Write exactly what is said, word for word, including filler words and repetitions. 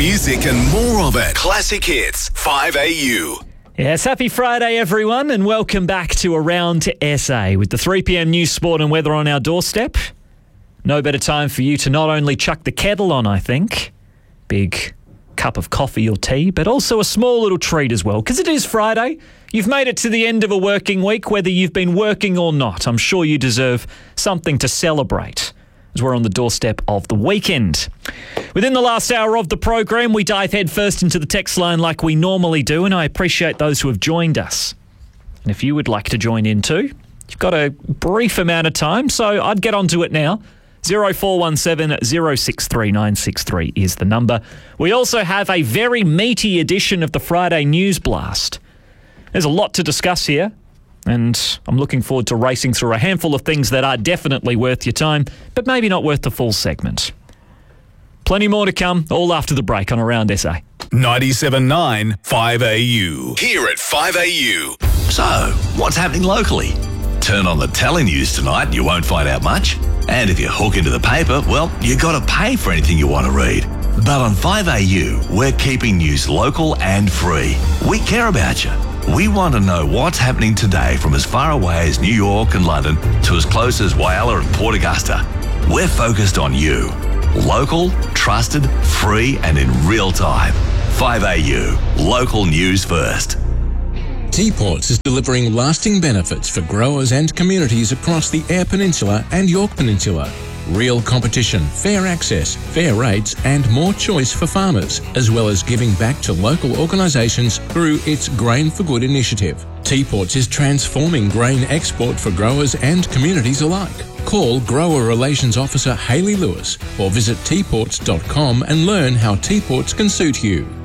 music and more of it. Classic Hits, five A U. Yes, happy Friday, everyone, and welcome back to Around S A with the three p.m. news, sport and weather on our doorstep. No better time for you to not only chuck the kettle on, I think, big cup of coffee or tea, but also a small little treat as well, because it is Friday. You've made it to the end of a working week, whether you've been working or not. I'm sure you deserve something to celebrate, as we're on the doorstep of the weekend. Within the last hour of the program, we dive headfirst into the text line like we normally do, and I appreciate those who have joined us. And if you would like to join in too, you've got a brief amount of time, so I'd get onto it now. zero four one seven, zero six three nine six three is the number. We also have a very meaty edition of the Friday News Blast. There's a lot to discuss here, and I'm looking forward to racing through a handful of things that are definitely worth your time, but maybe not worth the full segment. Plenty more to come, all after the break on Around S A. ninety-seven point nine, five A U. Here at five A U. So, what's happening locally? Turn on the telenews tonight and you won't find out much. And if you hook into the paper, well, you got to pay for anything you want to read. But on five A U, we're keeping news local and free. We care about you. We want to know what's happening today from as far away as New York and London to as close as Whyalla and Port Augusta. We're focused on you. Local, trusted, free and in real time. five A U, local news first. Teaports is delivering lasting benefits for growers and communities across the Eyre Peninsula and York Peninsula. Real competition, fair access, fair rates and more choice for farmers, as well as giving back to local organisations through its Grain for Good initiative. Teaports is transforming grain export for growers and communities alike. Call Grower Relations Officer Hayley Lewis or visit teaports dot com and learn how Teaports can suit you.